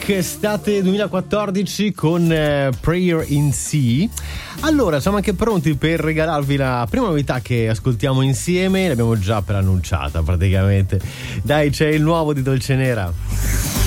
estate 2014 con Prayer in Sea. Allora, siamo anche pronti per regalarvi la prima novità che ascoltiamo insieme. L'abbiamo già preannunciata praticamente. Dai, c'è il nuovo di Dolcenera.